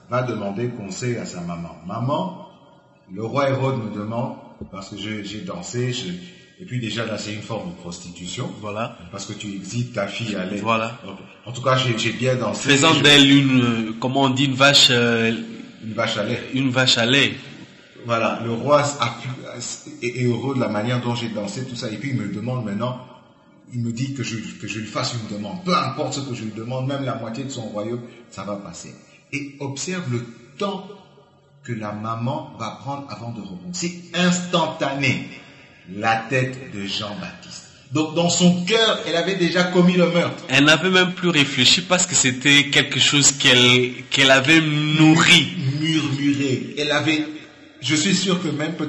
va demander conseil à sa maman. Maman, le roi Hérode me demande, parce que j'ai dansé, et puis déjà là c'est une forme de prostitution. Voilà. Parce que tu exites ta fille à l'aide. Voilà. En tout cas, j'ai bien dansé. Faisant d'elle une, comment on dit, une vache à lait. Une vache à lait. Voilà, le roi est heureux de la manière dont j'ai dansé, tout ça. Et puis il me demande maintenant, il me dit que je lui fasse une demande. Peu importe ce que je lui demande, même la moitié de son royaume, ça va passer. Et observe le temps que la maman va prendre avant de répondre. C'est instantané. La tête de Jean-Baptiste. Donc dans son cœur, elle avait déjà commis le meurtre. Elle n'avait même plus réfléchi parce que c'était quelque chose qu'elle avait nourri. Murmuré. Elle avait, je suis sûr que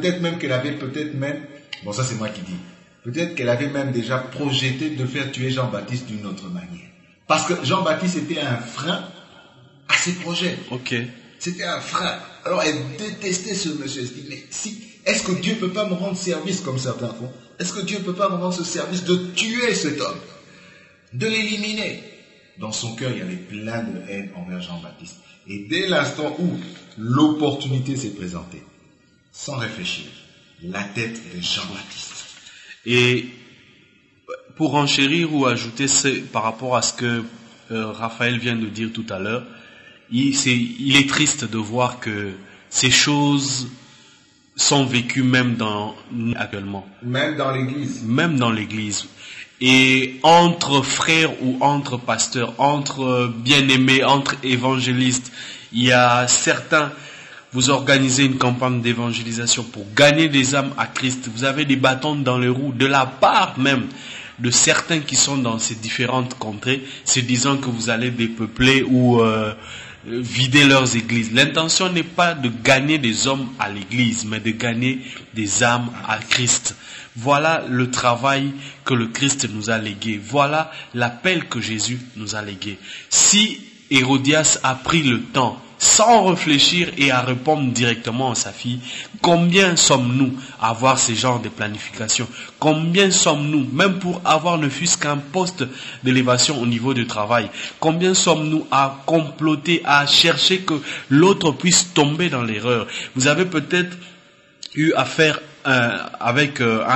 bon ça c'est moi qui dis, peut-être qu'elle avait même déjà projeté de faire tuer Jean-Baptiste d'une autre manière. Parce que Jean-Baptiste était un frein à ses projets. Ok. C'était un frein. Alors elle détestait ce monsieur. Elle se dit, mais est-ce que Dieu ne peut pas me rendre service comme certains font? Est-ce que Dieu ne peut pas me rendre ce service de tuer cet homme? De l'éliminer? Dans son cœur, il y avait plein de haine envers Jean-Baptiste. Et dès l'instant où l'opportunité s'est présentée, sans réfléchir, la tête de Jean-Baptiste. Et pour enchérir ou ajouter par rapport à ce que Raphaël vient de dire tout à l'heure, il est triste de voir que ces choses sont vécues même actuellement. Même dans l'église. Même dans l'église. Et entre frères ou entre pasteurs, entre bien-aimés, entre évangélistes, il y a certains, vous organisez une campagne d'évangélisation pour gagner des âmes à Christ. Vous avez des bâtons dans les roues de la part même de certains qui sont dans ces différentes contrées, se disant que vous allez dépeupler ou vider leurs églises. L'intention n'est pas de gagner des hommes à l'église, mais de gagner des âmes à Christ. Voilà le travail que le Christ nous a légué. Voilà l'appel que Jésus nous a légué. Si Hérodias a pris le temps, sans réfléchir et à répondre directement à sa fille, combien sommes-nous à avoir ce genre de planification? Combien sommes-nous, même pour avoir ne fût-ce qu'un poste d'élévation au niveau du travail, combien sommes-nous à comploter, à chercher que l'autre puisse tomber dans l'erreur? Vous avez peut-être eu affaire avec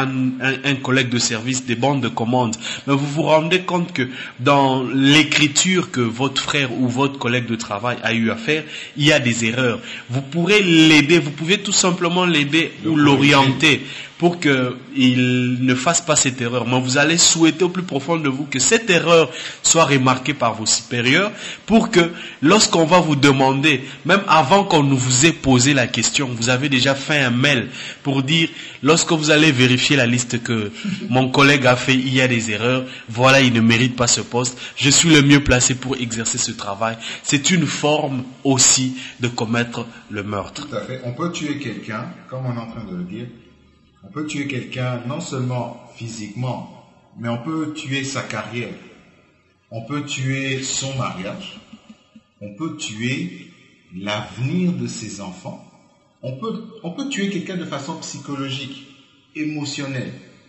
un collègue de service des bandes de commandes, mais vous vous rendez compte que dans l'écriture que votre frère ou votre collègue de travail a eu à faire, il y a des erreurs. Vous pourrez l'aider, vous pouvez tout simplement l'aider ou l'orienter pour qu'il ne fasse pas cette erreur. Mais vous allez souhaiter au plus profond de vous que cette erreur soit remarquée par vos supérieurs pour que lorsqu'on va vous demander, même avant qu'on ne vous ait posé la question, vous avez déjà fait un mail pour dire, lorsque vous allez vérifier la liste que mon collègue a fait, il y a des erreurs, voilà, il ne mérite pas ce poste, je suis le mieux placé pour exercer ce travail. C'est une forme aussi de commettre le meurtre. Tout à fait. On peut tuer quelqu'un, comme on est en train de le dire, on peut tuer quelqu'un non seulement physiquement, mais on peut tuer sa carrière, on peut tuer son mariage, on peut tuer l'avenir de ses enfants, on peut tuer quelqu'un de façon psychologique, émotionnelle.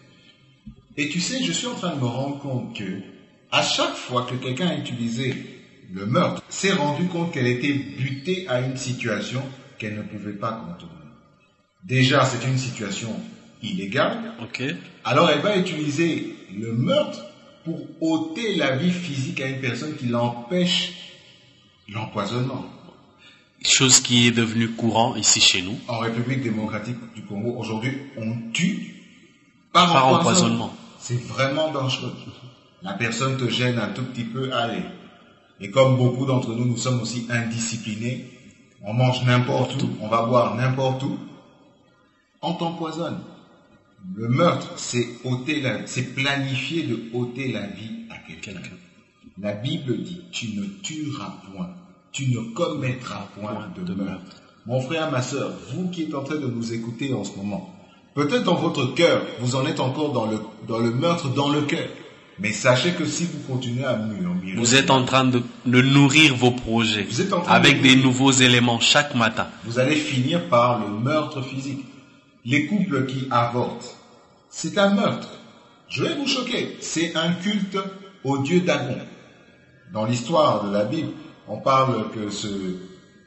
Et tu sais, je suis en train de me rendre compte que à chaque fois que quelqu'un a utilisé le meurtre, s'est rendu compte qu'elle était butée à une situation qu'elle ne pouvait pas contourner. Déjà, c'est une situation illégale. Okay. Alors, elle va utiliser le meurtre pour ôter la vie physique à une personne qui l'empêche l'empoisonnement. Chose qui est devenue courant ici chez nous. En République démocratique du Congo, aujourd'hui, on tue par empoisonnement. C'est vraiment dangereux. La personne te gêne un tout petit peu, allez. Et comme beaucoup d'entre nous, nous sommes aussi indisciplinés, on mange n'importe où, on va boire n'importe où, on t'empoisonne. Le meurtre, c'est planifier de ôter la vie à quelqu'un. La Bible dit, tu ne tueras point, tu ne commettras point de meurtre. Mon frère, ma sœur, vous qui êtes en train de nous écouter en ce moment, peut-être dans votre cœur, vous en êtes encore dans le meurtre dans le cœur. Mais sachez que si vous continuez à murmurer, vous êtes en train de nourrir vos projets avec des nouveaux éléments chaque matin. Vous allez finir par le meurtre physique. Les couples qui avortent, c'est un meurtre. Je vais vous choquer. C'est un culte au dieu Dagon. Dans l'histoire de la Bible, on parle que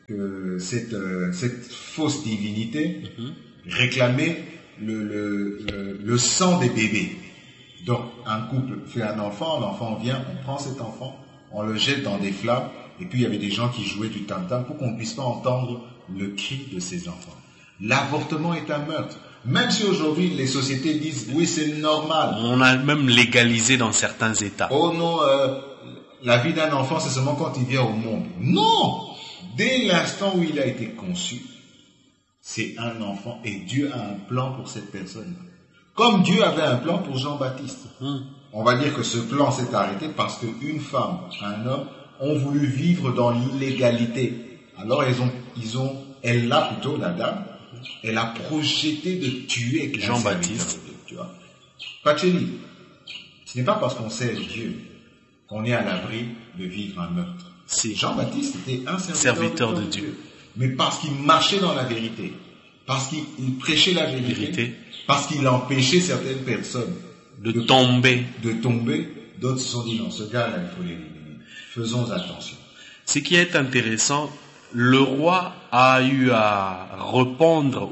que cette fausse divinité réclamait le sang des bébés. Donc, un couple fait un enfant, l'enfant vient, on prend cet enfant, on le jette dans des flammes, et puis il y avait des gens qui jouaient du tam-tam pour qu'on ne puisse pas entendre le cri de ces enfants. L'avortement est un meurtre. Même si aujourd'hui les sociétés disent oui, c'est normal. On a même légalisé dans certains États. Oh non, la vie d'un enfant, c'est seulement quand il vient au monde. Non! Dès l'instant où il a été conçu, c'est un enfant et Dieu a un plan pour cette personne. Comme Dieu avait un plan pour Jean-Baptiste. On va dire que ce plan s'est arrêté parce qu'une femme, un homme, ont voulu vivre dans l'illégalité. Alors elle a projeté de tuer Jean-Baptiste. Tu vois. Pacheli, ce n'est pas parce qu'on sait Dieu qu'on est à l'abri de vivre un meurtre. Si. Jean-Baptiste était un serviteur de Dieu. Mais parce qu'il marchait dans la vérité, parce qu'il prêchait la vérité, parce qu'il empêchait certaines personnes de tomber, d'autres se sont dit non, ce gars-là, il faut l'éliminer. Faisons attention. Ce qui est intéressant, le roi a eu à répondre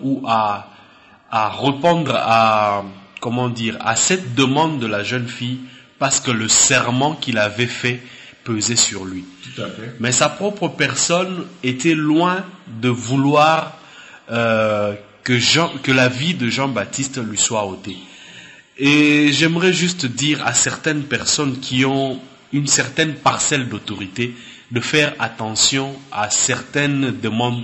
à cette demande de la jeune fille parce que le serment qu'il avait fait pesait sur lui. Tout à fait. Mais sa propre personne était loin de vouloir que la vie de Jean-Baptiste lui soit ôtée. Et j'aimerais juste dire à certaines personnes qui ont une certaine parcelle d'autorité de faire attention à certaines demandes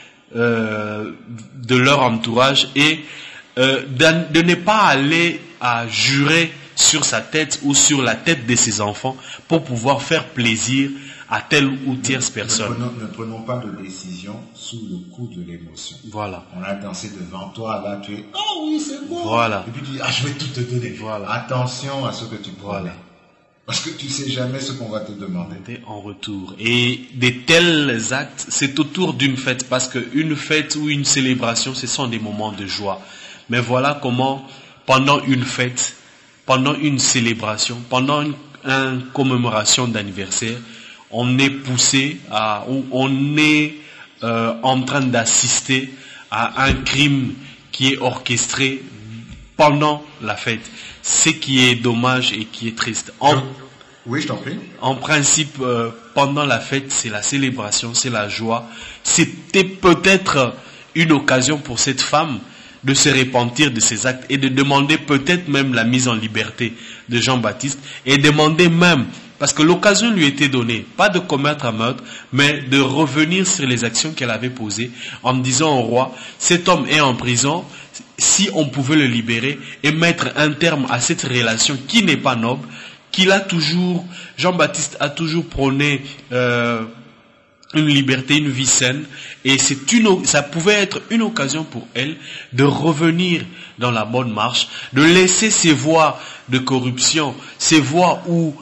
de leur entourage et de ne pas aller à jurer sur sa tête ou sur la tête de ses enfants pour pouvoir faire plaisir à telle ou tierce personne. Ne prenons pas de décision sous le coup de l'émotion. Voilà. On a dansé devant toi, là tu es « Oh oui, c'est bon !» Voilà. Et puis tu dis « Ah, je vais tout te donner. » Voilà. Attention à ce que tu promets. Voilà. Parce que tu sais jamais ce qu'on va te demander. En retour. Et de tels actes, c'est autour d'une fête. Parce qu'une fête ou une célébration, ce sont des moments de joie. Mais voilà comment, pendant une fête, pendant une célébration, pendant une commémoration d'anniversaire, on est poussé on est en train d'assister à un crime qui est orchestré pendant la fête. Ce qui est dommage et qui est triste. Oui, je t'en prie. En principe, pendant la fête, c'est la célébration, c'est la joie. C'était peut-être une occasion pour cette femme de se repentir de ses actes et de demander peut-être même la mise en liberté de Jean-Baptiste et demander même, parce que l'occasion lui était donnée, pas de commettre un meurtre, mais de revenir sur les actions qu'elle avait posées en disant au roi, cet homme est en prison, si on pouvait le libérer et mettre un terme à cette relation qui n'est pas noble, Jean-Baptiste a toujours prôné une liberté, une vie saine, et ça pouvait être une occasion pour elle de revenir dans la bonne marche, de laisser ces voies de corruption, ces voies où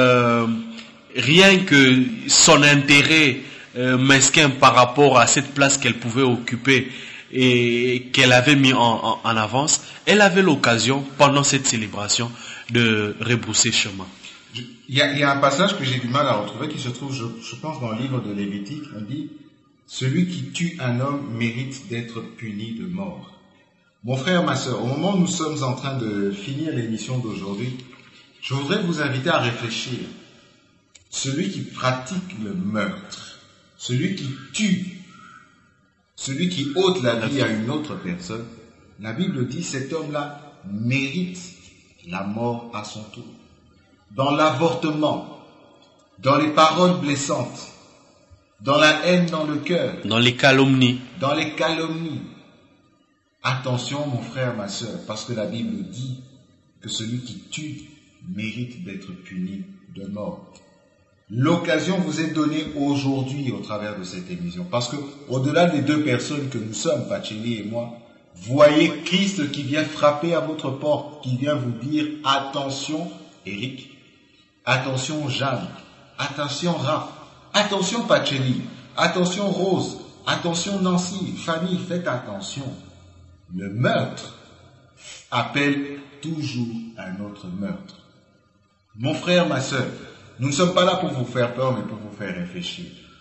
rien que son intérêt mesquin par rapport à cette place qu'elle pouvait occuper et qu'elle avait mis en avance, elle avait l'occasion pendant cette célébration de rebrousser chemin. Il y a un passage que j'ai du mal à retrouver qui se trouve, je pense, dans le livre de Lévitique. On dit « Celui qui tue un homme mérite d'être puni de mort ». Mon frère, ma sœur, au moment où nous sommes en train de finir l'émission d'aujourd'hui, je voudrais vous inviter à réfléchir. Celui qui pratique le meurtre, celui qui tue, celui qui ôte la vie à une autre personne, la Bible dit cet homme-là mérite la mort à son tour. Dans l'avortement, dans les paroles blessantes, dans la haine dans le cœur, dans les calomnies. Attention mon frère, ma sœur, parce que la Bible dit que celui qui tue mérite d'être puni de mort. L'occasion vous est donnée aujourd'hui au travers de cette émission, parce que au-delà des deux personnes que nous sommes, Pacheli et moi, voyez Christ qui vient frapper à votre porte, qui vient vous dire attention Eric, attention Jeanne, attention Raph, attention Pacheli, attention Rose, attention Nancy, famille, faites attention. Le meurtre appelle toujours un autre meurtre. Mon frère, ma sœur, nous ne sommes pas là pour vous faire peur, mais pour vous faire réfléchir.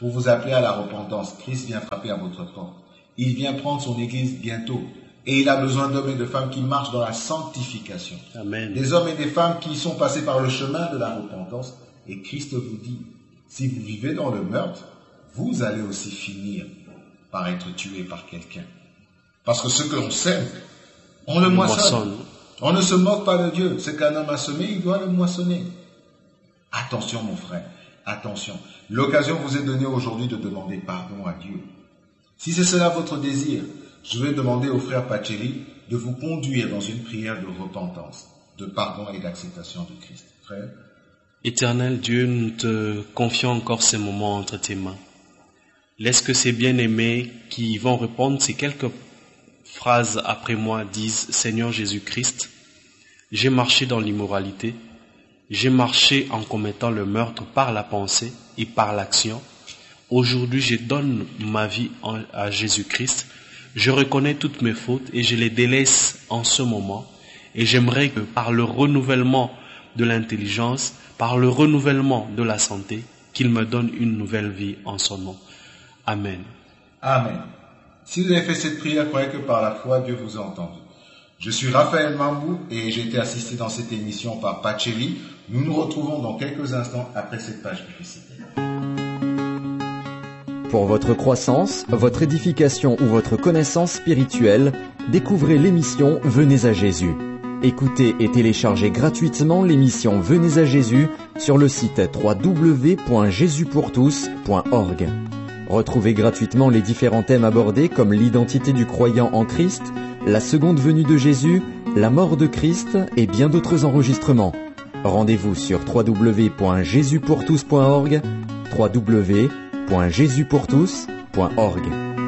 pour vous appeler à la repentance. Christ vient frapper à votre porte. Il vient prendre son Église bientôt. Et il a besoin d'hommes et de femmes qui marchent dans la sanctification. Amen. Des hommes et des femmes qui sont passés par le chemin de la repentance. Et Christ vous dit, si vous vivez dans le meurtre, vous allez aussi finir par être tué par quelqu'un. Parce que ce que l'on sème, on le moissonne. On ne se moque pas de Dieu. Ce qu'un homme a semé, il doit le moissonner. Attention mon frère, attention. L'occasion vous est donnée aujourd'hui de demander pardon à Dieu. Si c'est cela votre désir, je vais demander au frère Pacelli de vous conduire dans une prière de repentance, de pardon et d'acceptation de Christ. Frère. Éternel Dieu, nous te confions encore ces moments entre tes mains. Laisse que ces bien-aimés qui vont répondre ces quelques phrases après moi disent « Seigneur Jésus-Christ, j'ai marché dans l'immoralité, j'ai marché en commettant le meurtre par la pensée et par l'action. Aujourd'hui, je donne ma vie à Jésus-Christ. Je reconnais toutes mes fautes et je les délaisse en ce moment. Et j'aimerais que par le renouvellement de l'intelligence, par le renouvellement de la santé, qu'il me donne une nouvelle vie en son nom. Amen. Amen. Si vous avez fait cette prière, croyez que par la foi, Dieu vous a entendu. Je suis Raphaël Mambou et j'ai été assisté dans cette émission par Pacelli. Nous nous retrouvons dans quelques instants après cette page publicitaire. Pour votre croissance, votre édification ou votre connaissance spirituelle, découvrez l'émission Venez à Jésus. Écoutez et téléchargez gratuitement l'émission Venez à Jésus sur le site www.jesuspourtous.org. Retrouvez gratuitement les différents thèmes abordés comme l'identité du croyant en Christ, la seconde venue de Jésus, la mort de Christ et bien d'autres enregistrements. Rendez-vous sur www.jesuspourtous.org, www.jesuspourtous.org.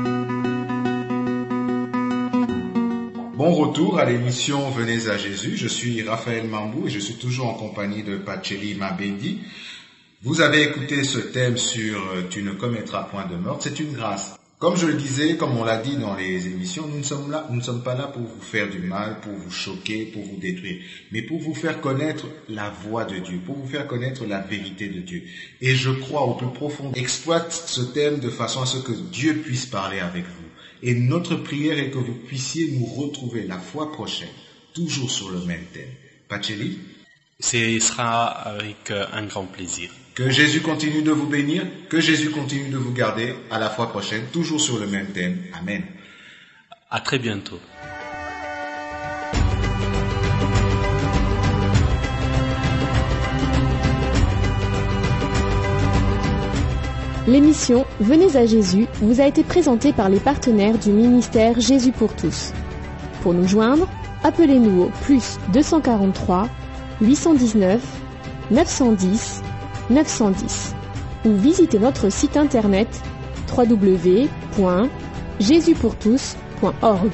Bon retour à l'émission Venez à Jésus. Je suis Raphaël Mambou et je suis toujours en compagnie de Pacelli Mabedi. Vous avez écouté ce thème sur « Tu ne commettras point de meurtre ». C'est une grâce. Comme je le disais, comme on l'a dit dans les émissions, nous ne sommes pas là pour vous faire du mal, pour vous choquer, pour vous détruire, mais pour vous faire connaître la voix de Dieu, pour vous faire connaître la vérité de Dieu. Et je crois au plus profond, exploite ce thème de façon à ce que Dieu puisse parler avec vous. Et notre prière est que vous puissiez nous retrouver la fois prochaine, toujours sur le même thème. Pacelli? Ce sera avec un grand plaisir. Que Jésus continue de vous bénir, que Jésus continue de vous garder. À la fois prochaine, toujours sur le même thème. Amen. À très bientôt. L'émission Venez à Jésus vous a été présentée par les partenaires du ministère Jésus pour tous. Pour nous joindre, appelez-nous au +243 819 910 910 ou visitez notre site internet www.jesuspourtous.org.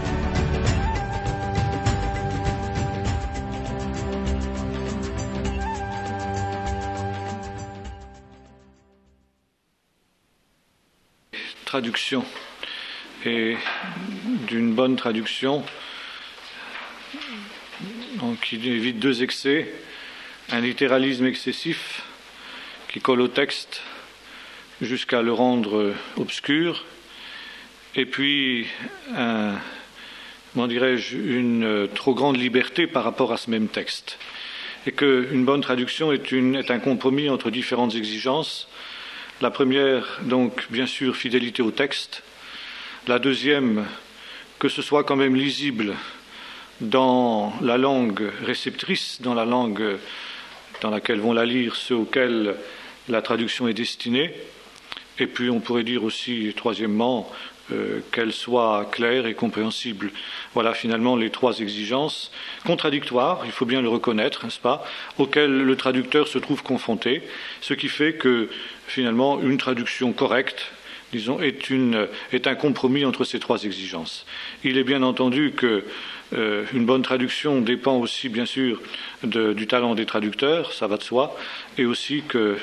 Traduction, et d'une bonne traduction donc, qui évite deux excès, un littéralisme excessif qui colle au texte jusqu'à le rendre obscur, et puis une trop grande liberté par rapport à ce même texte. Et qu'une bonne traduction est un compromis entre différentes exigences. La première, donc, bien sûr, fidélité au texte. La deuxième, que ce soit quand même lisible dans la langue réceptrice, dans la langue dans laquelle vont la lire ceux auxquels la traduction est destinée. Et puis on pourrait dire aussi, troisièmement, qu'elle soit claire et compréhensible. Voilà finalement les trois exigences contradictoires, il faut bien le reconnaître, n'est-ce pas, auxquelles le traducteur se trouve confronté, ce qui fait que finalement une traduction correcte, disons, est un compromis entre ces trois exigences. Il est bien entendu que une bonne traduction dépend aussi bien sûr du talent des traducteurs, ça va de soi, et aussi que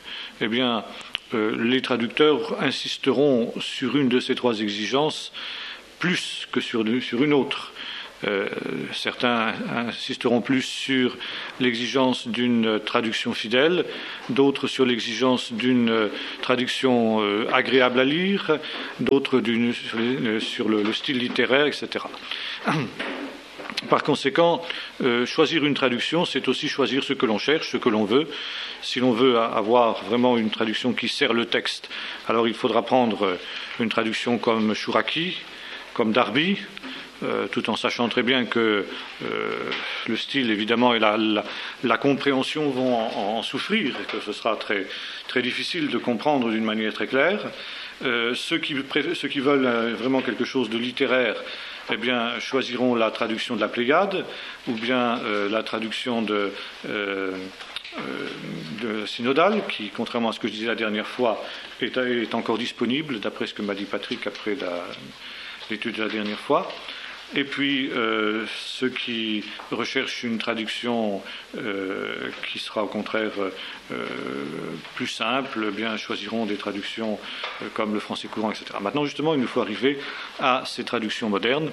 les traducteurs insisteront sur une de ces trois exigences plus que sur une autre. Certains insisteront plus sur l'exigence d'une traduction fidèle, d'autres sur l'exigence d'une traduction agréable à lire, d'autres sur le style littéraire, etc. Par conséquent, choisir une traduction, c'est aussi choisir ce que l'on cherche, ce que l'on veut. Si l'on veut avoir vraiment une traduction qui sert le texte, alors il faudra prendre une traduction comme Chouraki, comme Darby, tout en sachant très bien que le style, évidemment, et la compréhension vont en souffrir, et que ce sera très, très difficile de comprendre d'une manière très claire. Ceux qui veulent vraiment quelque chose de littéraire, eh bien, choisiront la traduction de la Pléiade, ou bien la traduction de synodale, qui, contrairement à ce que je disais la dernière fois, est encore disponible, d'après ce que m'a dit Patrick après l'étude de la dernière fois. Et puis, ceux qui recherchent une traduction qui sera au contraire plus simple, eh bien, choisiront des traductions comme le français courant, etc. Maintenant, justement, il nous faut arriver à ces traductions modernes.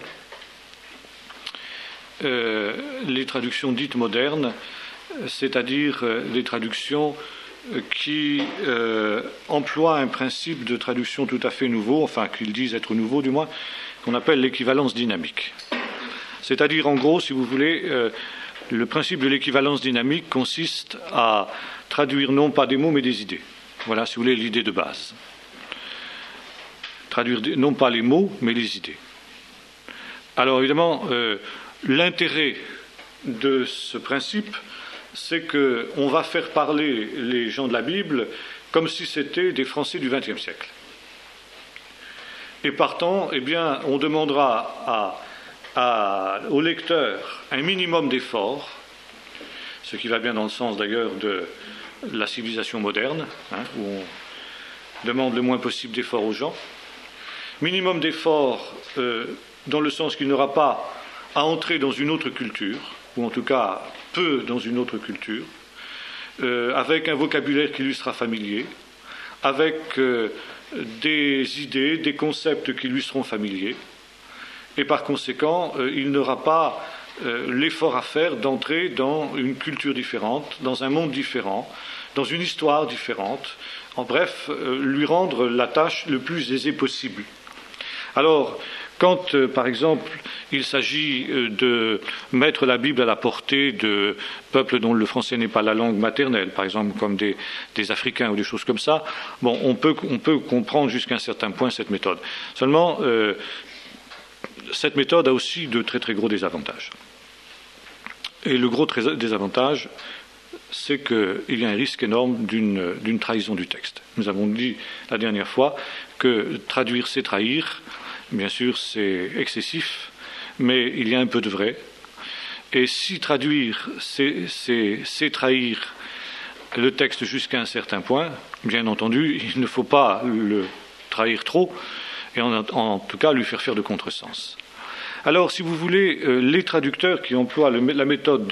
Les traductions dites modernes, c'est-à-dire les traductions qui emploient un principe de traduction tout à fait nouveau, enfin, qu'ils disent être nouveau du moins, qu'on appelle l'équivalence dynamique. C'est-à-dire, en gros, si vous voulez, le principe de l'équivalence dynamique consiste à traduire non pas des mots, mais des idées. Voilà, si vous voulez, l'idée de base. Traduire non pas les mots, mais les idées. Alors, évidemment, l'intérêt de ce principe, c'est qu'on va faire parler les gens de la Bible comme si c'était des Français du XXe siècle. Et partant, eh bien, on demandera au lecteur un minimum d'effort, ce qui va bien dans le sens d'ailleurs de la civilisation moderne, où on demande le moins possible d'efforts aux gens. Minimum d'effort dans le sens qu'il n'aura pas à entrer dans une autre culture, ou en tout cas peu dans une autre culture, avec un vocabulaire qui lui sera familier, avec des idées, des concepts qui lui seront familiers, et par conséquent, il n'aura pas l'effort à faire d'entrer dans une culture différente, dans un monde différent, dans une histoire différente, en bref, lui rendre la tâche le plus aisée possible. Alors, quand, par exemple, il s'agit de mettre la Bible à la portée de peuples dont le français n'est pas la langue maternelle, par exemple comme des Africains ou des choses comme ça, bon, on peut comprendre jusqu'à un certain point cette méthode. Seulement, cette méthode a aussi de très très gros désavantages. Et le gros désavantage, c'est qu'il y a un risque énorme d'une trahison du texte. Nous avons dit la dernière fois que traduire, c'est trahir. Bien sûr, c'est excessif, mais il y a un peu de vrai. Et si traduire, c'est trahir le texte jusqu'à un certain point, bien entendu, il ne faut pas le trahir trop, et en tout cas lui faire de contresens. Alors, si vous voulez, les traducteurs qui emploient la méthode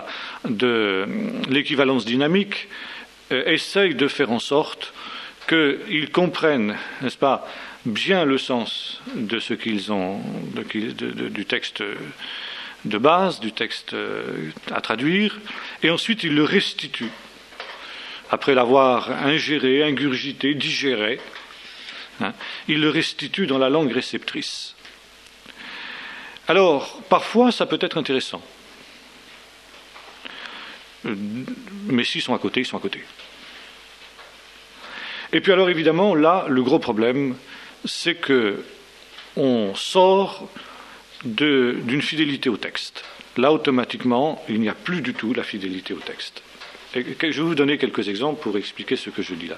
de l'équivalence dynamique essayent de faire en sorte qu'ils comprennent, n'est-ce pas, bien le sens de ce qu'ils ont, du texte de base, du texte à traduire, et ensuite ils le restituent. Après l'avoir ingéré, ingurgité, digéré, ils le restituent dans la langue réceptrice. Alors, parfois, ça peut être intéressant. Mais s'ils sont à côté, ils sont à côté. Et puis alors, évidemment, là, le gros problème, c'est qu'on sort d'une fidélité au texte. Là, automatiquement, il n'y a plus du tout la fidélité au texte. Et je vais vous donner quelques exemples pour expliquer ce que je dis là.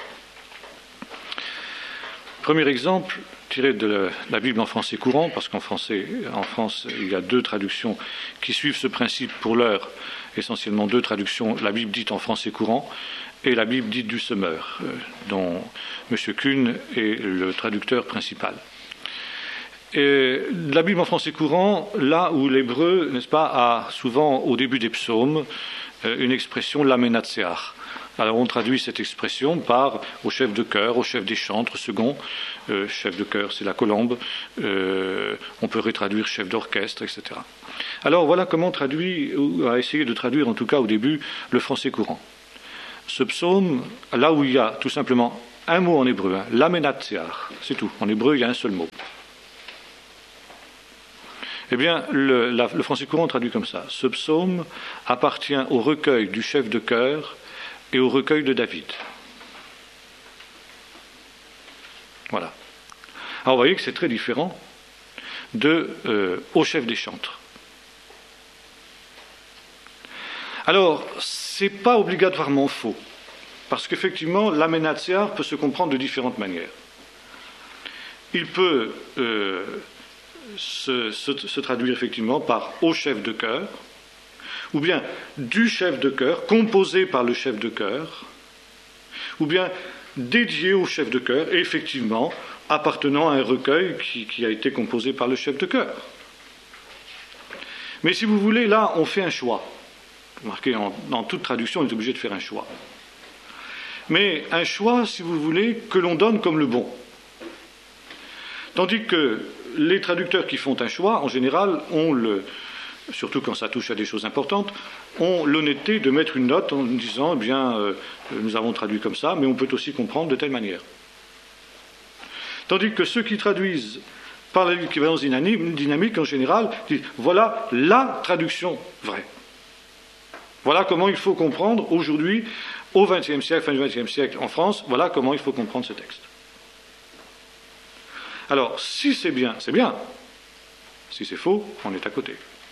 Premier exemple, tiré de la Bible en français courant, parce qu'en France, il y a deux traductions qui suivent ce principe pour l'heure, essentiellement deux traductions, la Bible dite en français courant et la Bible dite du Semeur, dont M. Kuhn est le traducteur principal. Et la Bible en français courant, là où l'hébreu, n'est-ce pas, a souvent au début des psaumes une expression l'amenatseach, Alors on traduit cette expression par au chef de chœur, au chef des chantres, second. Chef de chœur, c'est la colombe. On peut retraduire chef d'orchestre, etc. Alors voilà comment on traduit, ou a essayé de traduire en tout cas au début, le français courant. Ce psaume, là où il y a tout simplement un mot en hébreu, l'amenatziar, c'est tout. En hébreu, il y a un seul mot. Eh bien, le français courant traduit comme ça. Ce psaume appartient au recueil du chef de chœur et au recueil de David. Voilà. Alors vous voyez que c'est très différent au chef des chantres. Alors, c'est pas obligatoirement faux, parce qu'effectivement, l'amenatziar peut se comprendre de différentes manières. Il peut se traduire effectivement par au chef de chœur, ou bien du chef de chœur, composé par le chef de chœur, ou bien dédié au chef de chœur, et effectivement appartenant à un recueil qui a été composé par le chef de chœur. Mais si vous voulez, là, on fait un choix. Remarquez, dans toute traduction, on est obligé de faire un choix. Mais un choix, si vous voulez, que l'on donne comme le bon. Tandis que les traducteurs qui font un choix, en général, surtout quand ça touche à des choses importantes, ont l'honnêteté de mettre une note en disant, eh bien, nous avons traduit comme ça, mais on peut aussi comprendre de telle manière. Tandis que ceux qui traduisent par l'équivalence dynamique, en général, disent, voilà la traduction vraie. Voilà comment il faut comprendre aujourd'hui, au XXe siècle, fin du XXe siècle en France, voilà comment il faut comprendre ce texte. Alors, si c'est bien, c'est bien. Si c'est faux, on est à côté.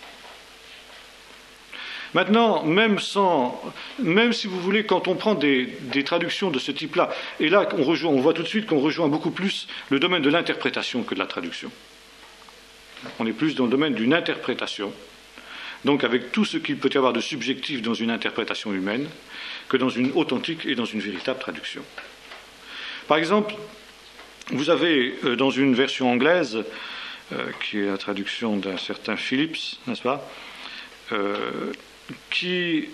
Maintenant, même si vous voulez, quand on prend des traductions de ce type-là, et là, on voit tout de suite qu'on rejoint beaucoup plus le domaine de l'interprétation que de la traduction. On est plus dans le domaine d'une interprétation, donc avec tout ce qu'il peut y avoir de subjectif dans une interprétation humaine, que dans une authentique et dans une véritable traduction. Par exemple, vous avez dans une version anglaise, qui est la traduction d'un certain Phillips, n'est-ce pas, qui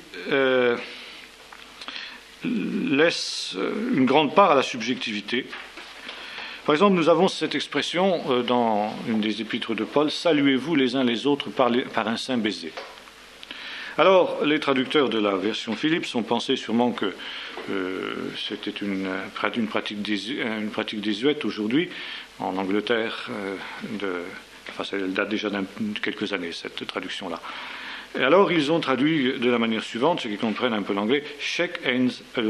laisse une grande part à la subjectivité. Par exemple, nous avons cette expression dans une des épîtres de Paul, « Saluez-vous les uns les autres par un saint baiser ». Alors, les traducteurs de la version Phillips ont pensé sûrement que c'était une pratique désuète aujourd'hui, en Angleterre, elle date déjà de quelques années, cette traduction-là. Et alors, ils ont traduit de la manière suivante, ceux qui comprennent un peu l'anglais, « shake hands around ».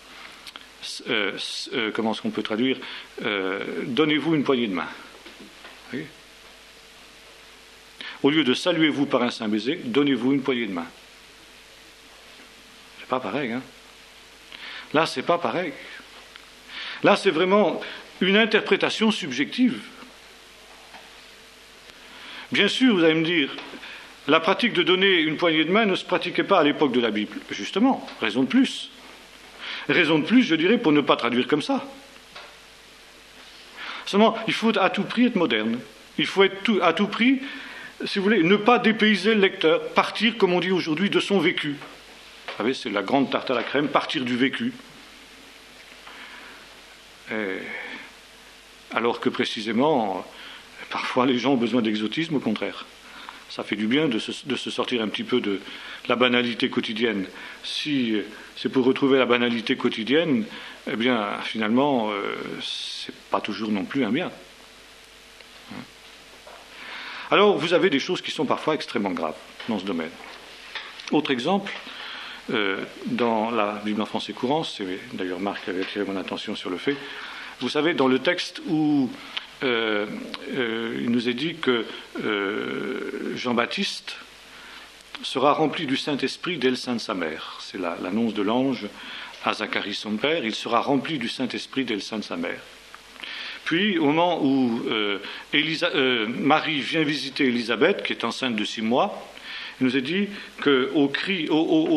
Comment est-ce qu'on peut traduire donnez-vous une poignée de main. Oui. Au lieu de saluez-vous par un saint baiser, donnez-vous une poignée de main. C'est pas pareil, hein. Là, c'est pas pareil. Là, c'est vraiment une interprétation subjective. Bien sûr, vous allez me dire, la pratique de donner une poignée de main ne se pratiquait pas à l'époque de la Bible. Justement, raison de plus. Raison de plus, je dirais, pour ne pas traduire comme ça. Seulement, il faut à tout prix être moderne. Il faut à tout prix, si vous voulez, ne pas dépayser le lecteur, partir, comme on dit aujourd'hui, de son vécu. Vous savez, c'est la grande tarte à la crème, partir du vécu. Alors que précisément, parfois les gens ont besoin d'exotisme, au contraire. Ça fait du bien de se sortir un petit peu de la banalité quotidienne. Si c'est pour retrouver la banalité quotidienne, eh bien, finalement, c'est pas toujours non plus un bien. Alors, vous avez des choses qui sont parfois extrêmement graves dans ce domaine. Autre exemple, dans la Bible en français courant, c'est d'ailleurs Marc qui avait attiré mon attention sur le fait, vous savez, dans le texte où il nous est dit que Jean-Baptiste sera rempli du Saint-Esprit dès le sein de sa mère. C'est l'annonce de l'ange à Zacharie son père. Il sera rempli du Saint-Esprit dès le sein de sa mère. Puis, au moment où Marie vient visiter Élisabeth, qui est enceinte de 6 mois, il nous est dit qu'au cri,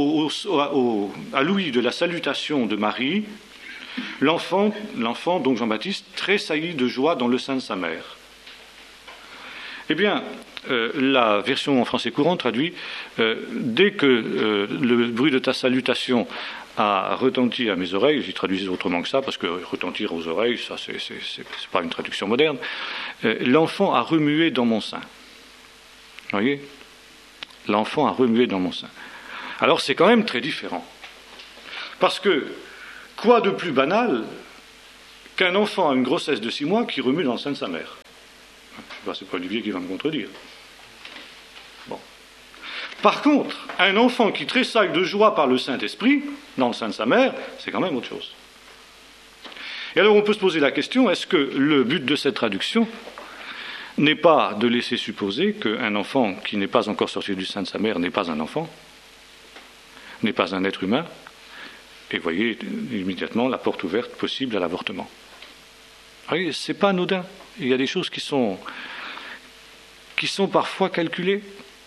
à l'ouïe de la salutation de Marie, l'enfant, donc Jean-Baptiste, tressaillit de joie dans le sein de sa mère. Eh bien, la version en français courant traduit « Dès que le bruit de ta salutation a retenti à mes oreilles, j'y traduisais autrement que ça, parce que retentir aux oreilles, ça c'est pas une traduction moderne, l'enfant a remué dans mon sein. Vous voyez ? L'enfant a remué dans mon sein. Alors c'est quand même très différent. Parce que, quoi de plus banal qu'un enfant à une grossesse de 6 mois qui remue dans le sein de sa mère ? C'est pas Olivier qui va me contredire. Bon. Par contre, un enfant qui tressaille de joie par le Saint-Esprit, dans le sein de sa mère, c'est quand même autre chose. Et alors on peut se poser la question, est-ce que le but de cette traduction n'est pas de laisser supposer qu'un enfant qui n'est pas encore sorti du sein de sa mère n'est pas un enfant, n'est pas un être humain, et vous voyez immédiatement la porte ouverte possible à l'avortement. Vous voyez, c'est pas anodin. Il y a des choses qui sont parfois calculées.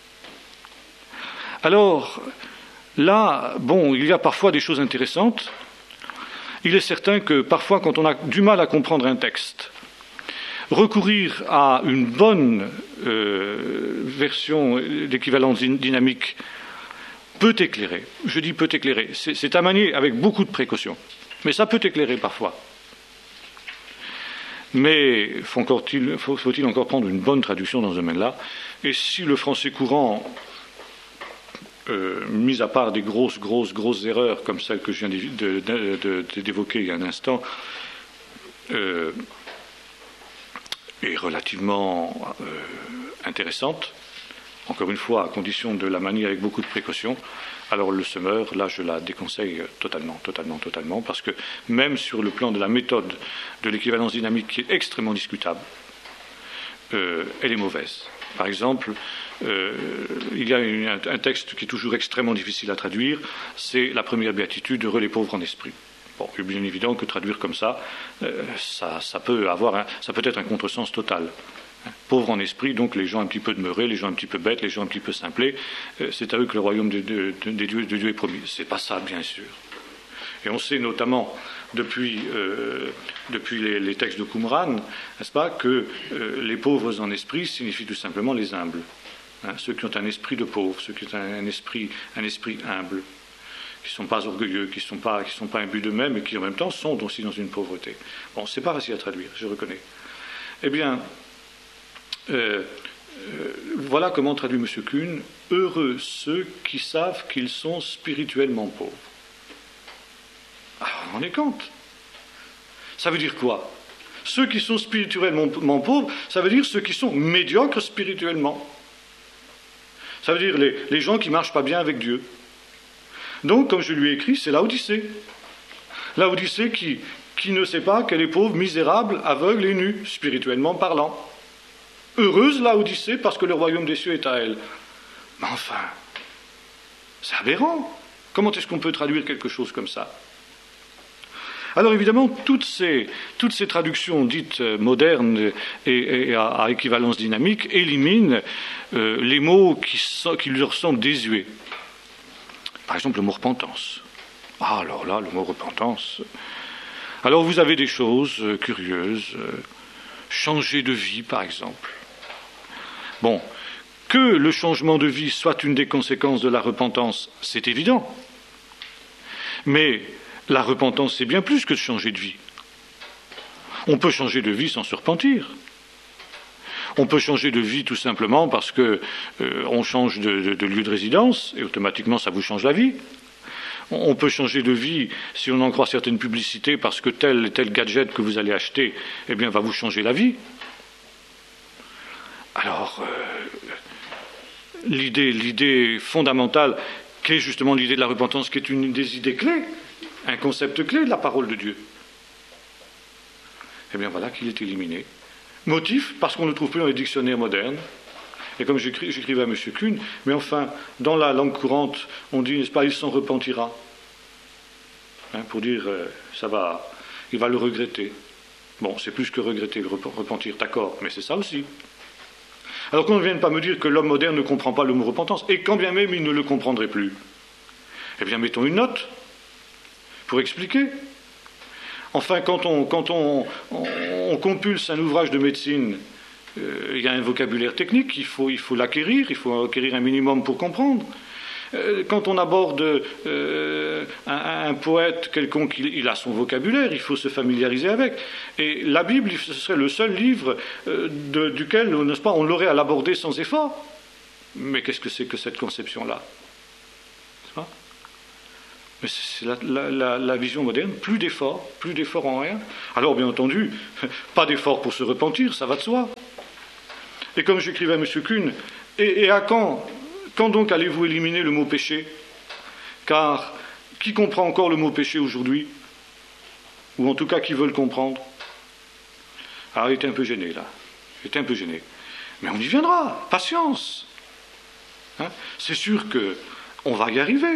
Alors, là, bon, il y a parfois des choses intéressantes. Il est certain que parfois, quand on a du mal à comprendre un texte, recourir à une bonne version d'équivalence dynamique peut éclairer. Je dis peut éclairer. C'est à manier avec beaucoup de précautions. Mais ça peut éclairer parfois. Mais faut-il encore prendre une bonne traduction dans ce domaine-là ? Et si le français courant, mis à part des grosses erreurs comme celle que je viens d'évoquer il y a un instant, est relativement intéressante, encore une fois, à condition de la manier avec beaucoup de précautions, alors le semeur, là, je la déconseille totalement, parce que même sur le plan de la méthode de l'équivalence dynamique, qui est extrêmement discutable, elle est mauvaise. Par exemple, il y a un texte qui est toujours extrêmement difficile à traduire, c'est la première béatitude, heureux les pauvres en esprit. Bon, il est bien évident que traduire comme ça, ça peut être un contresens total. Pauvres en esprit, donc les gens un petit peu demeurés, les gens un petit peu bêtes, les gens un petit peu simplés, c'est à eux que le royaume de Dieu est promis. C'est pas ça, bien sûr. Et on sait notamment, depuis les textes de Qumran, n'est-ce pas, que les pauvres en esprit signifient tout simplement les humbles. Ceux qui ont un esprit de pauvre, ceux qui ont un esprit humble, qui ne sont pas orgueilleux, qui ne sont pas imbus d'eux-mêmes et qui en même temps sont aussi dans une pauvreté. Bon, c'est pas facile à traduire, je reconnais. Eh bien, voilà comment traduit M. Kuhn, heureux ceux qui savent qu'ils sont spirituellement pauvres. Alors, on en est compte. Ça veut dire quoi ? Ceux qui sont spirituellement pauvres, ça veut dire ceux qui sont médiocres spirituellement. Ça veut dire les gens qui ne marchent pas bien avec Dieu. Donc, comme je lui ai écrit, c'est Laodicée. Laodicée qui ne sait pas qu'elle est pauvre, misérable, aveugle et nue, spirituellement parlant. Heureuse Laodicée parce que le royaume des cieux est à elle. Mais enfin, c'est aberrant. Comment est-ce qu'on peut traduire quelque chose comme ça ? Alors évidemment, toutes ces traductions dites modernes et à équivalence dynamique éliminent les mots qui leur semblent désuets. Par exemple, le mot repentance. Ah, alors là, le mot repentance. Alors vous avez des choses curieuses. Changer de vie, par exemple. Bon, que le changement de vie soit une des conséquences de la repentance, c'est évident. Mais la repentance, c'est bien plus que de changer de vie. On peut changer de vie sans se repentir. On peut changer de vie tout simplement parce que on change de lieu de résidence et automatiquement ça vous change la vie. On peut changer de vie si on en croit certaines publicités parce que tel et tel gadget que vous allez acheter, eh bien, va vous changer la vie. Alors, l'idée fondamentale, qui est justement l'idée de la repentance, qui est une des idées clés, un concept clé de la parole de Dieu, eh bien voilà qu'il est éliminé. Motif, parce qu'on ne le trouve plus dans les dictionnaires modernes. Et comme j'écrivais à M. Kuhn, mais enfin, dans la langue courante, on dit, n'est-ce pas, il s'en repentira. Pour dire, ça va, il va le regretter. Bon, c'est plus que regretter, le repentir, d'accord, mais c'est ça aussi. Alors qu'on ne vienne pas me dire que l'homme moderne ne comprend pas le mot repentance, et quand bien même il ne le comprendrait plus, eh bien mettons une note pour expliquer. Enfin, quand on compulse un ouvrage de médecine, il y a un vocabulaire technique, il faut l'acquérir, il faut acquérir un minimum pour comprendre. Quand on aborde un poète quelconque, il a son vocabulaire, il faut se familiariser avec. Et la Bible, ce serait le seul livre duquel, n'est-ce pas, on l'aurait à l'aborder sans effort. Mais qu'est-ce que c'est que cette conception-là? Mais c'est la vision moderne, plus d'efforts en rien. Alors bien entendu, pas d'efforts pour se repentir, ça va de soi. Et comme j'écrivais à M. Kuhn, et à quand donc allez-vous éliminer le mot péché? Car qui comprend encore le mot péché aujourd'hui? Ou en tout cas qui veut le comprendre? Alors il était un peu gêné là, Mais on y viendra, patience. C'est sûr qu'on va y arriver.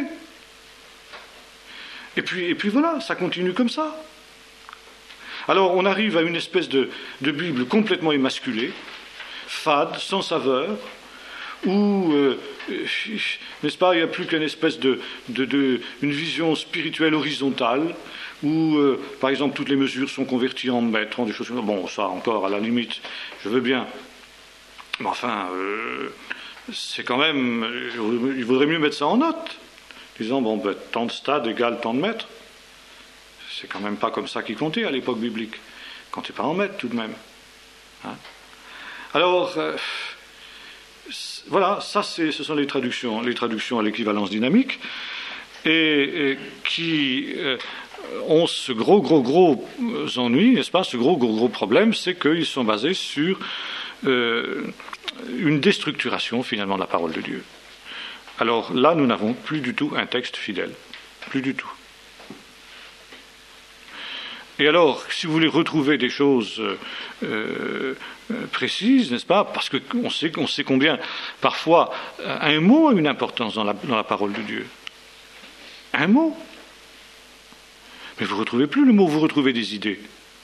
Et puis voilà, ça continue comme ça. Alors on arrive à une espèce de Bible complètement émasculée, fade, sans saveur, où, n'est-ce pas, il n'y a plus qu'une espèce une vision spirituelle horizontale, où, par exemple, toutes les mesures sont converties en mètres, en des choses comme ça. Bon, ça encore, à la limite, je veux bien. Mais enfin, c'est quand même... Il vaudrait mieux mettre ça en note, disant, bon, ben, tant de stades égale tant de mètres. C'est quand même pas comme ça qu'il comptait à l'époque biblique. Il comptait pas en mètres, tout de même. Alors... voilà, ça ce sont les traductions à l'équivalence dynamique, et qui ont ce gros ennui, n'est-ce pas, ce gros problème, c'est qu'ils sont basés sur une déstructuration finalement de la parole de Dieu. Alors là, nous n'avons plus du tout un texte fidèle, plus du tout. Et alors, si vous voulez retrouver des choses précises, n'est-ce pas, parce qu'on sait combien, parfois, un mot a une importance dans la parole de Dieu. Un mot. Mais vous ne retrouvez plus le mot, vous retrouvez des idées.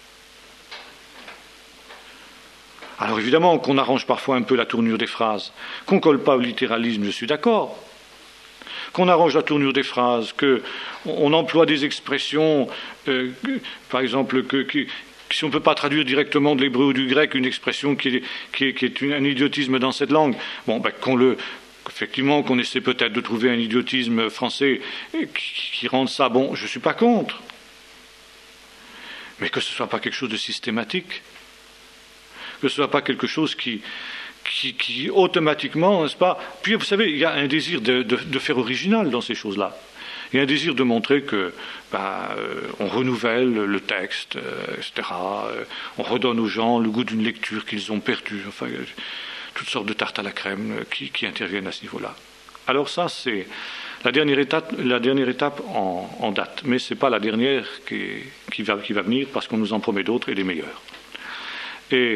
Alors évidemment qu'on arrange parfois un peu la tournure des phrases, qu'on ne colle pas au littéralisme, je suis d'accord. Qu'on arrange la tournure des phrases, qu'on emploie des expressions, par exemple, si on ne peut pas traduire directement de l'hébreu ou du grec une expression qui est un idiotisme dans cette langue, bon, ben, effectivement, qu'on essaie peut-être de trouver un idiotisme français qui rende ça, bon, je ne suis pas contre. Mais que ce ne soit pas quelque chose de systématique, que ce ne soit pas quelque chose qui automatiquement, n'est-ce pas? Puis vous savez, il y a un désir de faire original dans ces choses-là. Il y a un désir de montrer que on renouvelle le texte, etc. On redonne aux gens le goût d'une lecture qu'ils ont perdue. Enfin, toutes sortes de tartes à la crème qui interviennent à ce niveau-là. Alors ça, c'est la dernière étape en date. Mais ce n'est pas la dernière qui va venir, parce qu'on nous en promet d'autres et des meilleures. Et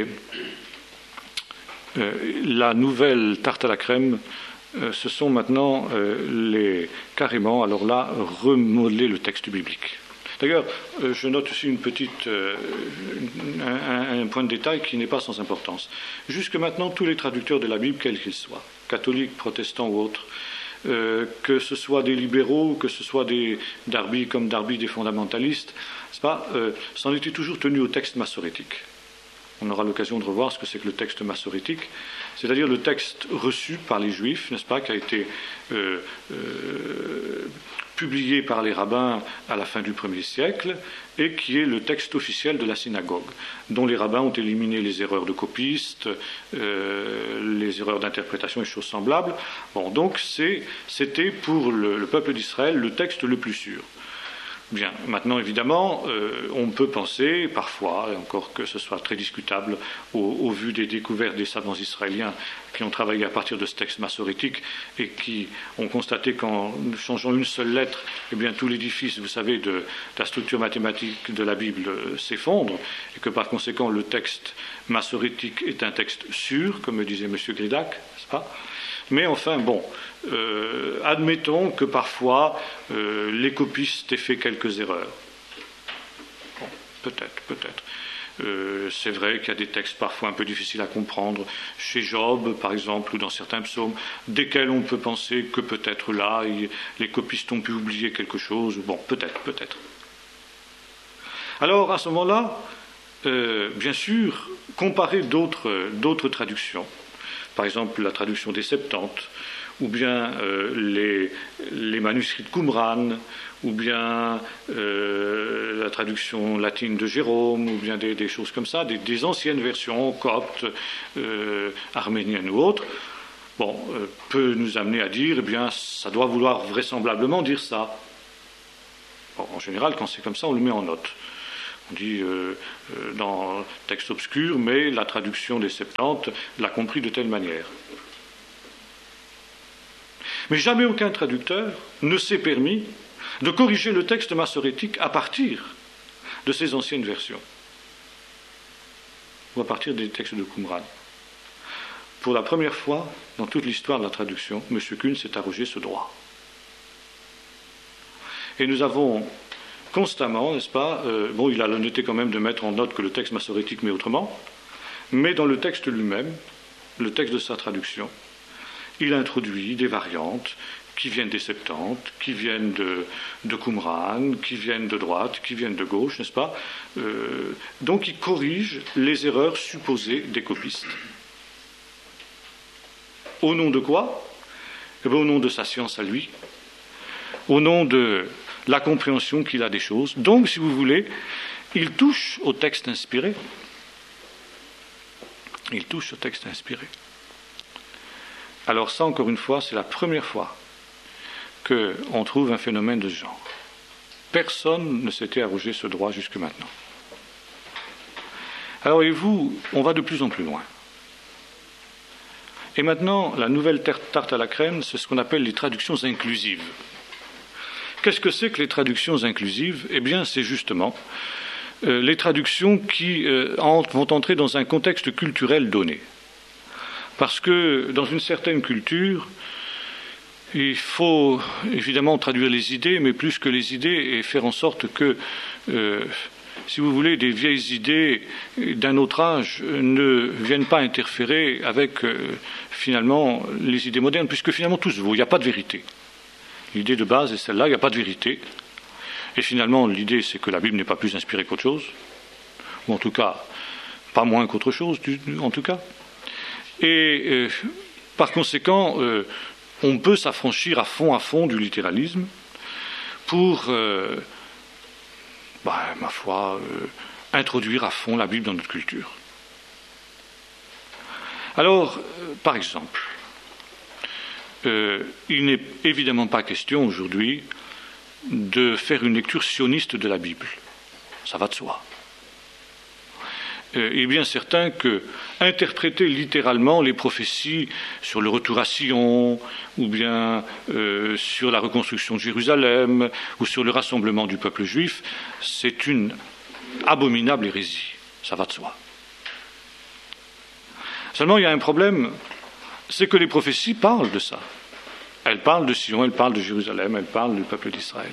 la nouvelle tarte à la crème, ce sont maintenant carrément, alors là, remodeler le texte biblique. D'ailleurs, je note aussi un point de détail qui n'est pas sans importance. Jusque maintenant, tous les traducteurs de la Bible, quels qu'ils soient, catholiques, protestants ou autres, que ce soit des libéraux, que ce soit des Darby comme Darby des fondamentalistes, c'est pas, s'en étaient toujours tenus au texte massorétique. On aura l'occasion de revoir ce que c'est que le texte massorétique, c'est-à-dire le texte reçu par les Juifs, n'est-ce pas, qui a été publié par les rabbins à la fin du 1er siècle, et qui est le texte officiel de la synagogue, dont les rabbins ont éliminé les erreurs de copistes, les erreurs d'interprétation et choses semblables. Bon, donc c'était pour le peuple d'Israël le texte le plus sûr. Bien, maintenant évidemment, on peut penser parfois, encore que ce soit très discutable, au vu des découvertes des savants israéliens qui ont travaillé à partir de ce texte massorétique et qui ont constaté qu'en changeant une seule lettre, eh bien tout l'édifice, vous savez, de la structure mathématique de la Bible s'effondre, et que par conséquent le texte massorétique est un texte sûr, comme me disait M. Gridac, n'est-ce pas ? Mais enfin, bon, admettons que parfois les copistes aient fait quelques erreurs. Bon, peut-être. C'est vrai qu'il y a des textes parfois un peu difficiles à comprendre, chez Job, par exemple, ou dans certains psaumes, desquels on peut penser que peut-être là, les copistes ont pu oublier quelque chose. Bon, peut-être. Alors, à ce moment-là, bien sûr, comparer d'autres traductions. Par exemple, la traduction des Septante, ou bien les manuscrits de Qumran, ou bien la traduction latine de Jérôme, ou bien des choses comme ça, des anciennes versions coptes, arméniennes ou autres, peut nous amener à dire, eh bien, ça doit vouloir vraisemblablement dire ça. Bon, en général, quand c'est comme ça, on le met en note. On dit dans texte obscur, mais la traduction des Septante l'a compris de telle manière. Mais jamais aucun traducteur ne s'est permis de corriger le texte massorétique à partir de ces anciennes versions, ou à partir des textes de Qumran. Pour la première fois dans toute l'histoire de la traduction, M. Kuhn s'est arrogé ce droit. Et nous avons constamment, n'est-ce pas, il a l'honnêteté quand même de mettre en note que le texte massorétique met autrement, mais dans le texte lui-même, le texte de sa traduction, il introduit des variantes qui viennent des Septante, qui viennent de Qumran, qui viennent de droite, qui viennent de gauche, n'est-ce pas? Donc il corrige les erreurs supposées des copistes. Au nom de quoi? Au nom de sa science à lui, au nom de la compréhension qu'il a des choses. Donc, si vous voulez, il touche au texte inspiré. Il touche au texte inspiré. Alors ça, encore une fois, c'est la première fois qu'on trouve un phénomène de ce genre. Personne ne s'était arrogé ce droit jusque maintenant. Alors, et vous, on va de plus en plus loin. Et maintenant, la nouvelle tarte à la crème, c'est ce qu'on appelle les traductions inclusives. Qu'est-ce que c'est que les traductions inclusives? Eh bien, c'est justement les traductions qui vont entrer dans un contexte culturel donné. Parce que dans une certaine culture, il faut évidemment traduire les idées, mais plus que les idées, et faire en sorte que, si vous voulez, des vieilles idées d'un autre âge ne viennent pas interférer avec, finalement, les idées modernes, puisque finalement tout se vaut, il n'y a pas de vérité. L'idée de base est celle-là, il n'y a pas de vérité. Et finalement, l'idée, c'est que la Bible n'est pas plus inspirée qu'autre chose, ou en tout cas, pas moins qu'autre chose, en tout cas. Et par conséquent, on peut s'affranchir à fond du littéralisme pour, ma foi, introduire à fond la Bible dans notre culture. Alors, par exemple, il n'est évidemment pas question aujourd'hui de faire une lecture sioniste de la Bible. Ça va de soi. Il est bien certain que interpréter littéralement les prophéties sur le retour à Sion, ou bien sur la reconstruction de Jérusalem, ou sur le rassemblement du peuple juif, c'est une abominable hérésie. Ça va de soi. Seulement, il y a un problème, c'est que les prophéties parlent de ça. Elles parlent de Sion, elles parlent de Jérusalem, elles parlent du peuple d'Israël.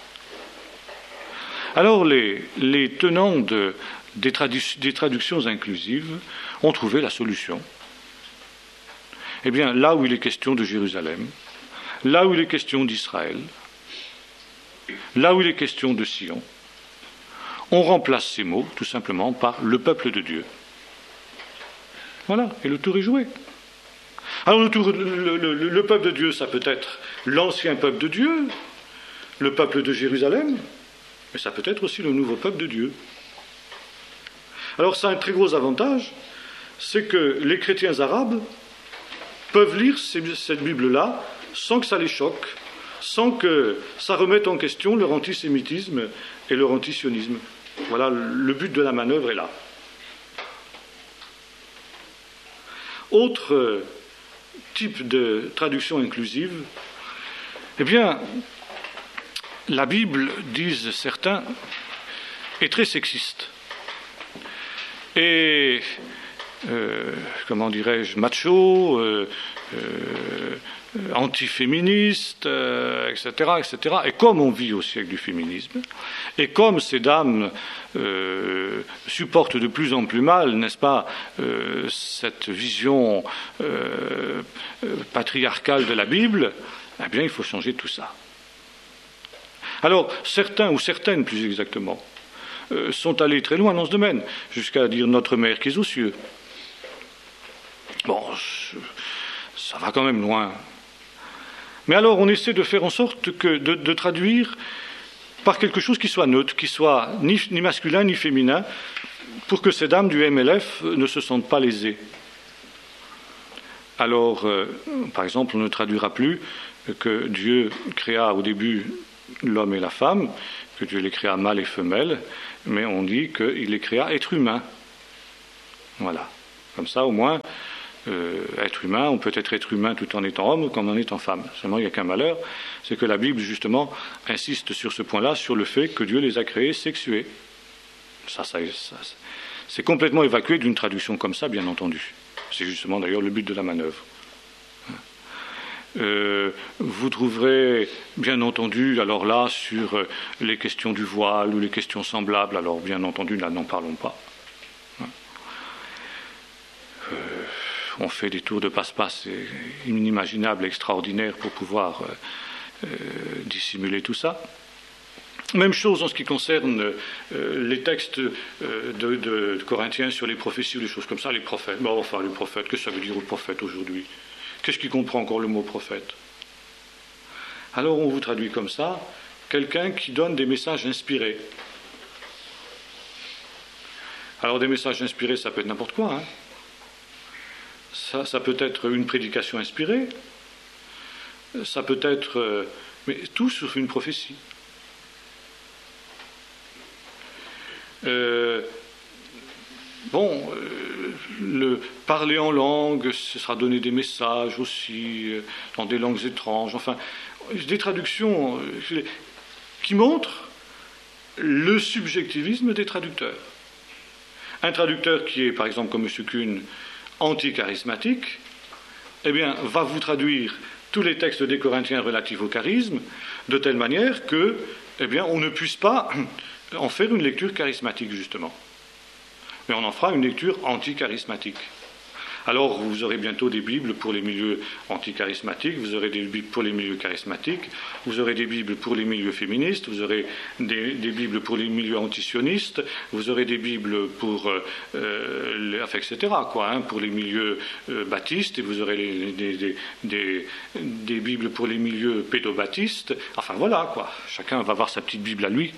Alors, les tenants des traductions inclusives ont trouvé la solution. Eh bien, là où il est question de Jérusalem, là où il est question d'Israël, là où il est question de Sion, on remplace ces mots tout simplement par le peuple de Dieu. Voilà, et le tour est joué. Alors le peuple de Dieu, ça peut être l'ancien peuple de Dieu, le peuple de Jérusalem, mais ça peut être aussi le nouveau peuple de Dieu. Alors ça a un très gros avantage, c'est que les chrétiens arabes peuvent lire cette Bible-là sans que ça les choque, sans que ça remette en question leur antisémitisme et leur antisionisme. Voilà, le but de la manœuvre est là. Autre type de traduction inclusive, eh bien, la Bible, disent certains, est très sexiste. Et, comment dirais-je, macho, antiféministe, etc., etc. Et comme on vit au siècle du féminisme, et comme ces dames supportent de plus en plus mal, n'est-ce pas, cette vision patriarcale de la Bible, eh bien, il faut changer tout ça. Alors, certains, ou certaines plus exactement, sont allés très loin dans ce domaine, jusqu'à dire notre mère qui est aux cieux. Bon, ça va quand même loin. Mais alors on essaie de faire en sorte de traduire par quelque chose qui soit neutre, qui soit ni masculin ni féminin, pour que ces dames du MLF ne se sentent pas lésées. Alors, par exemple, on ne traduira plus que Dieu créa au début l'homme et la femme, que Dieu les créa mâle et femelle, mais on dit qu'il les créa être humains. Voilà. Comme ça, au moins, être humain, on peut être humain tout en étant homme comme en étant femme. Seulement, il n'y a qu'un malheur, c'est que la Bible, justement, insiste sur ce point-là, sur le fait que Dieu les a créés sexués. Ça, c'est complètement évacué d'une traduction comme ça, bien entendu. C'est justement, d'ailleurs, le but de la manœuvre. Vous trouverez, bien entendu, alors là, sur les questions du voile ou les questions semblables, alors bien entendu, là, n'en parlons pas. On fait des tours de passe-passe inimaginables, extraordinaires pour pouvoir dissimuler tout ça. Même chose en ce qui concerne les textes de Corinthiens sur les prophéties ou des choses comme ça, les prophètes. Bon, enfin, les prophètes, qu'est-ce que ça veut dire aux prophètes aujourd'hui? Qu'est-ce qui comprend encore le mot prophète? Alors on vous traduit comme ça, quelqu'un qui donne des messages inspirés. Alors des messages inspirés, ça peut être n'importe quoi, hein. Ça peut être une prédication inspirée, ça peut être... mais tout sauf une prophétie. Le parler en langue, ce sera donner des messages aussi, dans des langues étranges, enfin, des traductions qui montrent le subjectivisme des traducteurs. Un traducteur qui est, par exemple, comme M. Kuhn, anti-charismatique, eh bien, va vous traduire tous les textes des Corinthiens relatifs au charisme de telle manière que, eh bien, on ne puisse pas en faire une lecture charismatique, justement. Mais on en fera une lecture anti-charismatique. Alors, vous aurez bientôt des Bibles pour les milieux anti-charismatiques, vous aurez des Bibles pour les milieux charismatiques, vous aurez des Bibles pour les milieux féministes, vous aurez des Bibles pour les milieux antisionistes, vous aurez des Bibles pour, etc., quoi, hein, pour les milieux baptistes, et vous aurez des Bibles pour les milieux pédobaptistes. Enfin, voilà, quoi. Chacun va avoir sa petite Bible à lui.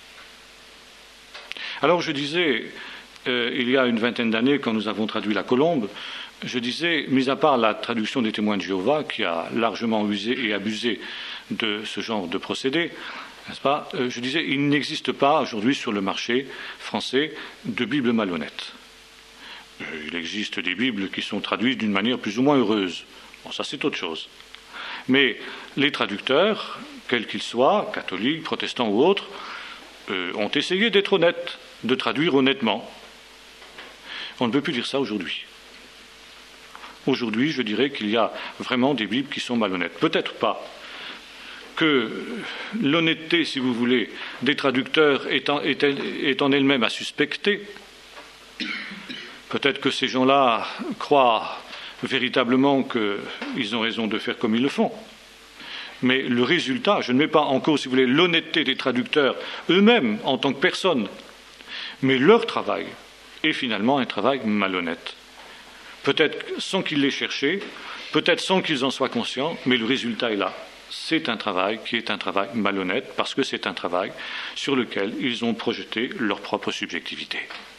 Alors, je disais... il y a une vingtaine d'années, quand nous avons traduit la Colombe, je disais, mis à part la traduction des témoins de Jéhovah, qui a largement usé et abusé de ce genre de procédé, n'est-ce pas, je disais, il n'existe pas aujourd'hui sur le marché français de Bibles malhonnêtes. Il existe des Bibles qui sont traduites d'une manière plus ou moins heureuse. Bon, ça c'est autre chose. Mais les traducteurs, quels qu'ils soient, catholiques, protestants ou autres, ont essayé d'être honnêtes, de traduire honnêtement. On ne peut plus dire ça aujourd'hui. Aujourd'hui, je dirais qu'il y a vraiment des Bibles qui sont malhonnêtes. Peut-être pas que l'honnêteté, si vous voulez, des traducteurs est en elle-même à suspecter. Peut-être que ces gens-là croient véritablement qu'ils ont raison de faire comme ils le font. Mais le résultat, je ne mets pas en cause, si vous voulez, l'honnêteté des traducteurs eux-mêmes en tant que personnes, mais leur travail est finalement un travail malhonnête. Peut-être sans qu'ils l'aient cherché, peut-être sans qu'ils en soient conscients, mais le résultat est là. C'est un travail qui est un travail malhonnête, parce que c'est un travail sur lequel ils ont projeté leur propre subjectivité.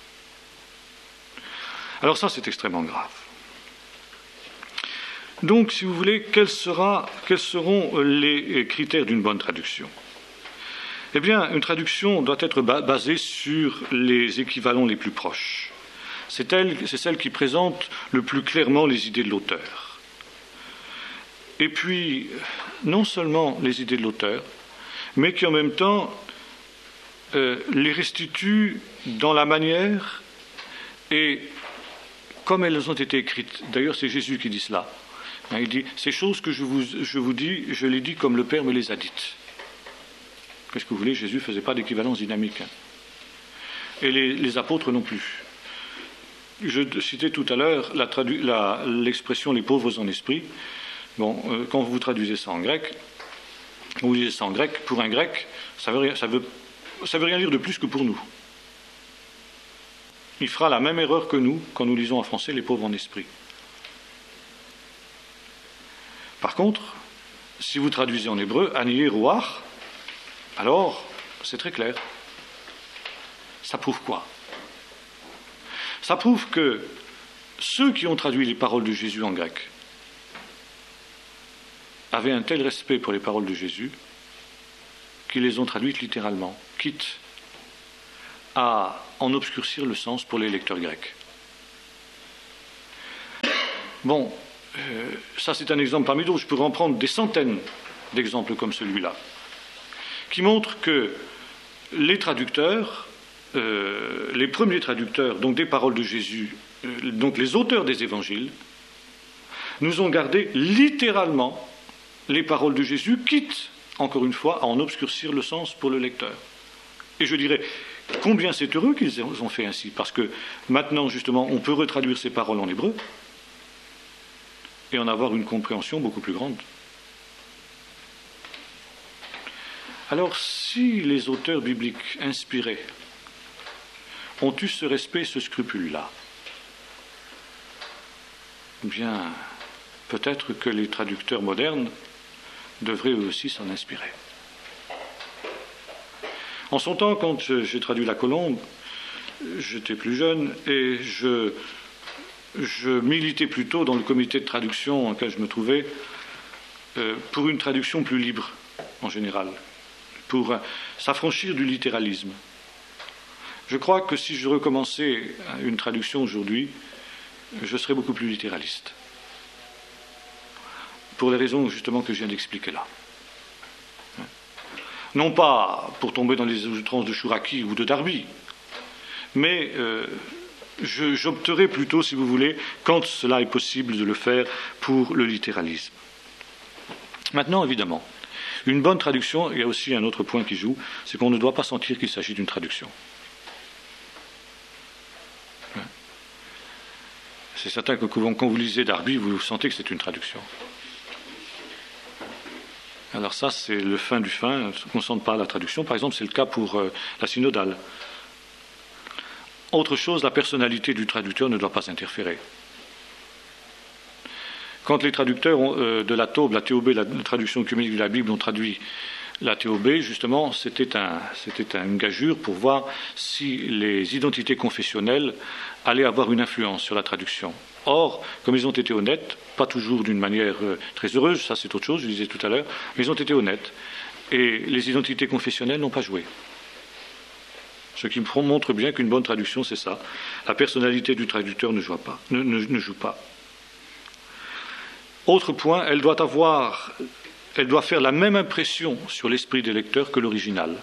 Alors ça, c'est extrêmement grave. Donc, si vous voulez, quels seront les critères d'une bonne traduction? Eh bien, une traduction doit être basée sur les équivalents les plus proches. C'est celle qui présente le plus clairement les idées de l'auteur. Et puis, non seulement les idées de l'auteur, mais qui en même temps les restitue dans la manière et comme elles ont été écrites. D'ailleurs, c'est Jésus qui dit cela. Il dit, ces choses que je vous dis, je les dis comme le Père me les a dites. Qu'est-ce que vous voulez? Jésus ne faisait pas d'équivalence dynamique. Et les apôtres non plus. Je citais tout à l'heure l'expression « les pauvres en esprit ». Bon, quand vous traduisez ça en grec, vous lisez ça en grec, pour un grec, ça veut rien dire de plus que pour nous. Il fera la même erreur que nous quand nous lisons en français « les pauvres en esprit ». Par contre, si vous traduisez en hébreu, Anié Roach, alors c'est très clair. Ça prouve quoi? Ça prouve que ceux qui ont traduit les paroles de Jésus en grec avaient un tel respect pour les paroles de Jésus qu'ils les ont traduites littéralement, quitte à en obscurcir le sens pour les lecteurs grecs. Bon, ça c'est un exemple parmi d'autres, je pourrais en prendre des centaines d'exemples comme celui-là, qui montrent que les traducteurs, les premiers traducteurs, donc des paroles de Jésus, donc les auteurs des évangiles, nous ont gardé littéralement les paroles de Jésus, quitte, encore une fois, à en obscurcir le sens pour le lecteur. Et je dirais, combien c'est heureux qu'ils ont fait ainsi, parce que maintenant, justement, on peut retraduire ces paroles en hébreu et en avoir une compréhension beaucoup plus grande. Alors, si les auteurs bibliques inspirés ont eu ce respect, ce scrupule-là, eh bien, peut-être que les traducteurs modernes devraient eux aussi s'en inspirer. En son temps, quand j'ai traduit la Colombe, j'étais plus jeune et je militais plutôt dans le comité de traduction auquel je me trouvais pour une traduction plus libre, en général, pour s'affranchir du littéralisme. Je crois que si je recommençais une traduction aujourd'hui, je serais beaucoup plus littéraliste. Pour les raisons justement que je viens d'expliquer là. Non pas pour tomber dans les outrances de Chouraki ou de Darby, mais j'opterai plutôt, si vous voulez, quand cela est possible de le faire, pour le littéralisme. Maintenant, évidemment, une bonne traduction, il y a aussi un autre point qui joue, c'est qu'on ne doit pas sentir qu'il s'agit d'une traduction. C'est certain que quand vous lisez Darby, vous sentez que c'est une traduction. Alors ça, c'est le fin du fin, on ne sente pas la traduction. Par exemple, c'est le cas pour la synodale. Autre chose, la personnalité du traducteur ne doit pas interférer. Quand les traducteurs de la Taube, la TOB, la traduction œcuménique de la Bible, ont traduit la TOB, justement, c'était une gageure pour voir si les identités confessionnelles allaient avoir une influence sur la traduction. Or, comme ils ont été honnêtes, pas toujours d'une manière très heureuse, ça c'est autre chose, je le disais tout à l'heure, mais ils ont été honnêtes. Et les identités confessionnelles n'ont pas joué. Ce qui montre bien qu'une bonne traduction, c'est ça. La personnalité du traducteur ne joue pas. Autre point, elle doit faire la même impression sur l'esprit des lecteurs que l'original.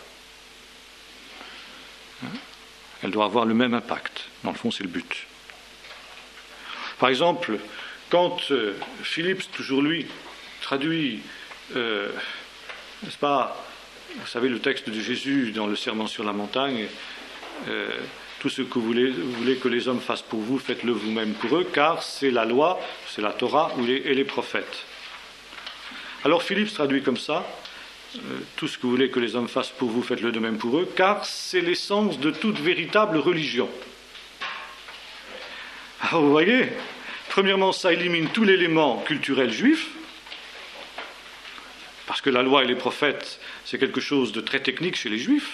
Elle doit avoir le même impact. Dans le fond, c'est le but. Par exemple, quand Philippe, toujours lui, traduit, n'est-ce pas, vous savez, le texte de Jésus dans le Sermon sur la montagne, tout ce que vous voulez que les hommes fassent pour vous, faites-le vous-même pour eux, car c'est la loi, c'est la Torah et les prophètes. Alors Philippe traduit comme ça, tout ce que vous voulez que les hommes fassent pour vous, faites-le de même pour eux, car c'est l'essence de toute véritable religion. Alors vous voyez, premièrement, ça élimine tout l'élément culturel juif, parce que la loi et les prophètes, c'est quelque chose de très technique chez les juifs.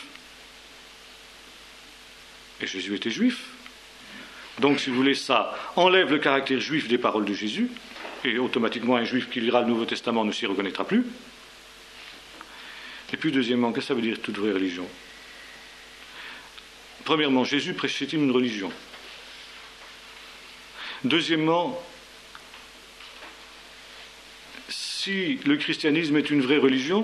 Et Jésus était juif. Donc, si vous voulez, ça enlève le caractère juif des paroles de Jésus, et automatiquement, un juif qui lira le Nouveau Testament ne s'y reconnaîtra plus. Et puis, deuxièmement, qu'est-ce que ça veut dire toute vraie religion? Premièrement, Jésus prêchait-il une religion? Deuxièmement, si le christianisme est une vraie religion,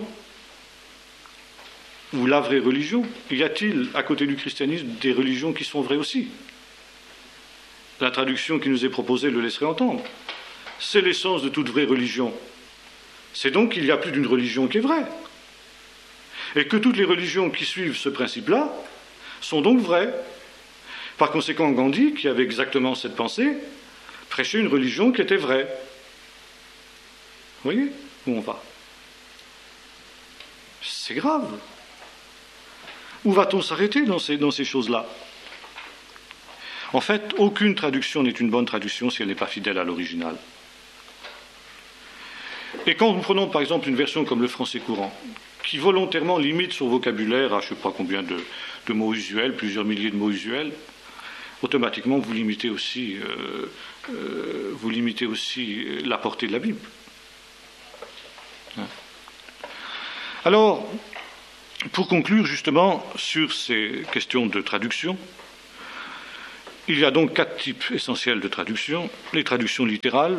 ou la vraie religion, y a-t-il, à côté du christianisme, des religions qui sont vraies aussi? La traduction qui nous est proposée le laisserait entendre. C'est l'essence de toute vraie religion. C'est donc qu'il n'y a plus d'une religion qui est vraie. Et que toutes les religions qui suivent ce principe-là sont donc vraies. Par conséquent, Gandhi, qui avait exactement cette pensée, prêchait une religion qui était vraie. Vous voyez où on va? C'est grave. Où va-t-on s'arrêter dans ces choses-là? En fait, aucune traduction n'est une bonne traduction si elle n'est pas fidèle à l'original. Et quand nous prenons par exemple une version comme le français courant, qui volontairement limite son vocabulaire à je ne sais pas combien de mots usuels, plusieurs milliers de mots usuels, automatiquement vous limitez aussi la portée de la Bible. Alors, pour conclure justement sur ces questions de traduction, il y a donc 4 types essentiels de traduction. Les traductions littérales,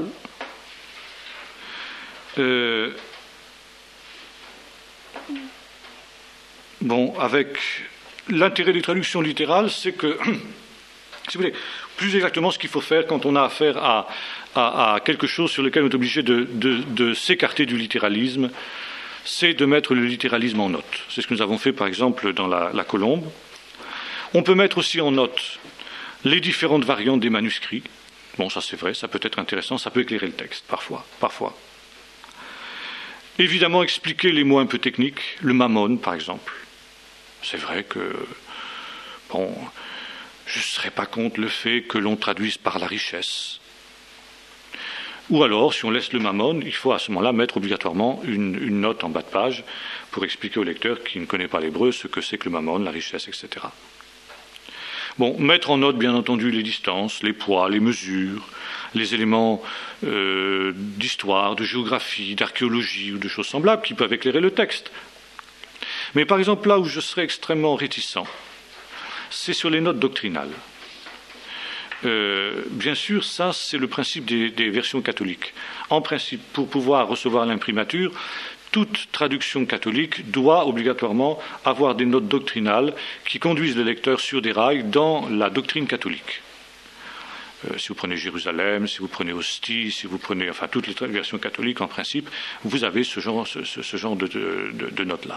avec l'intérêt des traductions littérales, c'est que, si vous voulez, plus exactement ce qu'il faut faire quand on a affaire à quelque chose sur lequel on est obligé de s'écarter du littéralisme, c'est de mettre le littéralisme en note. C'est ce que nous avons fait par exemple dans la Colombe. On peut mettre aussi en note les différentes variantes des manuscrits. Bon, ça c'est vrai, ça peut être intéressant, ça peut éclairer le texte, parfois. Évidemment, expliquer les mots un peu techniques, le mammon par exemple. C'est vrai que, je ne serais pas contre le fait que l'on traduise par la richesse. Ou alors, si on laisse le mammon, il faut à ce moment-là mettre obligatoirement une note en bas de page pour expliquer au lecteur qui ne connaît pas l'hébreu ce que c'est que le mammon, la richesse, etc. Bon, mettre en note, bien entendu, les distances, les poids, les mesures, les éléments d'histoire, de géographie, d'archéologie ou de choses semblables qui peuvent éclairer le texte. Mais par exemple, là où je serais extrêmement réticent, c'est sur les notes doctrinales. Bien sûr, ça, c'est le principe des versions catholiques. En principe, pour pouvoir recevoir l'imprimature, toute traduction catholique doit obligatoirement avoir des notes doctrinales qui conduisent le lecteur sur des rails dans la doctrine catholique. Si vous prenez Jérusalem, si vous prenez Ostie, si vous prenez toutes les versions catholiques, en principe, vous avez ce genre de notes-là.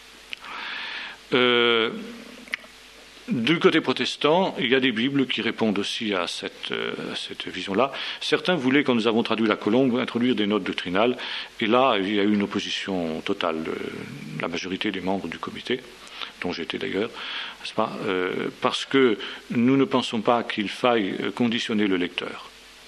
Du côté protestant, il y a des Bibles qui répondent aussi à cette vision-là. Certains voulaient, quand nous avons traduit la Colombe, introduire des notes doctrinales, et là, il y a eu une opposition totale de la majorité des membres du comité, dont j'étais d'ailleurs, n'est-ce pas, parce que nous ne pensons pas qu'il faille conditionner le lecteur.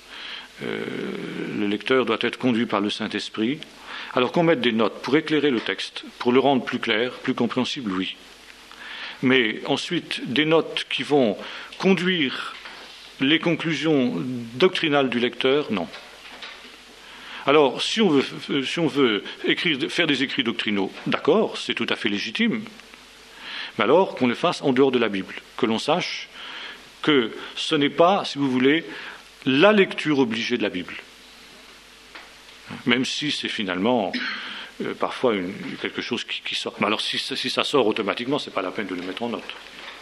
Le lecteur doit être conduit par le Saint-Esprit. Alors qu'on mette des notes pour éclairer le texte, pour le rendre plus clair, plus compréhensible, oui. Mais ensuite, des notes qui vont conduire les conclusions doctrinales du lecteur, non. Alors, si on veut faire des écrits doctrinaux, d'accord, c'est tout à fait légitime. Mais alors qu'on le fasse en dehors de la Bible, que l'on sache que ce n'est pas, si vous voulez, la lecture obligée de la Bible. Même si c'est finalement parfois quelque chose qui sort. Mais alors si ça sort automatiquement, ce n'est pas la peine de le mettre en note.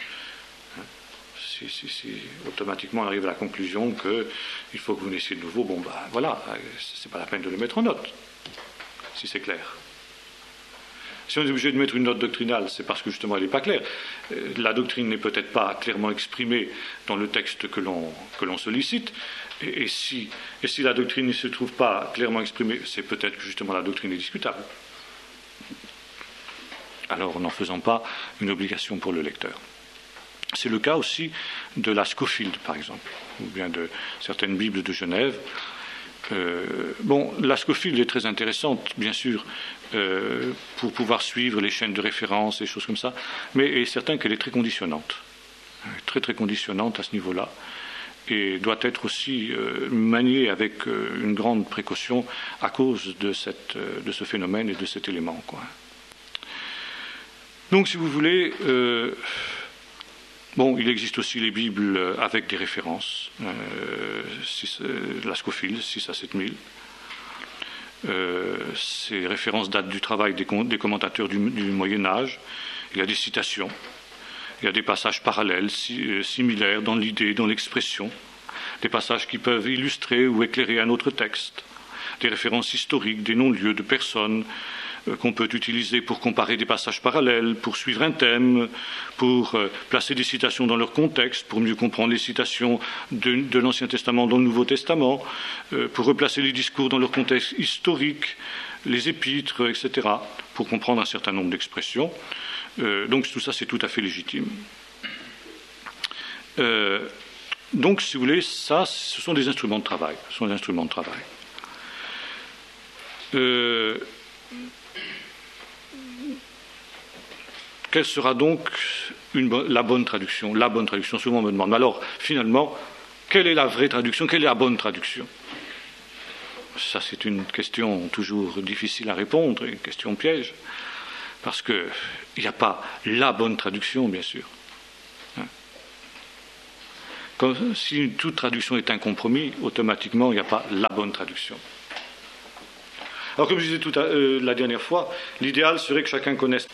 Si automatiquement on arrive à la conclusion qu'il faut que vous naissiez de nouveau, voilà, ce n'est pas la peine de le mettre en note, si c'est clair. Si on est obligé de mettre une note doctrinale, c'est parce que justement elle n'est pas claire. La doctrine n'est peut-être pas clairement exprimée dans le texte que l'on sollicite, et si la doctrine ne se trouve pas clairement exprimée, c'est peut-être que justement la doctrine est discutable. Alors n'en faisant pas une obligation pour le lecteur. C'est le cas aussi de la Scofield, par exemple, ou bien de certaines Bibles de Genève. La Scofield est très intéressante, bien sûr, pour pouvoir suivre les chaînes de référence et choses comme ça, mais il est certain qu'elle est très conditionnante, très très conditionnante à ce niveau-là, et doit être aussi maniée avec une grande précaution à cause de ce phénomène et de cet élément, quoi. Donc, si vous voulez, il existe aussi les Bibles avec des références, la Scofield, 6 à 7000. Ces références datent du travail des commentateurs du Moyen-Âge. Il y a des citations, il y a des passages parallèles, similaires dans l'idée, dans l'expression, des passages qui peuvent illustrer ou éclairer un autre texte, des références historiques, des non-lieux de personnes qu'on peut utiliser pour comparer des passages parallèles, pour suivre un thème, pour placer des citations dans leur contexte, pour mieux comprendre les citations de l'Ancien Testament dans le Nouveau Testament, pour replacer les discours dans leur contexte historique, les épîtres, etc., pour comprendre un certain nombre d'expressions. Donc tout ça, c'est tout à fait légitime. Donc, si vous voulez, ça, ce sont des instruments de travail. quelle sera donc la bonne traduction? La bonne traduction, souvent on me demande. Mais alors, finalement, quelle est la vraie traduction? Quelle est la bonne traduction? Ça, c'est une question toujours difficile à répondre, une question piège, parce qu'il n'y a pas la bonne traduction, bien sûr. Si toute traduction est un compromis, automatiquement, il n'y a pas la bonne traduction. Alors, comme je disais la dernière fois, l'idéal serait que chacun connaisse.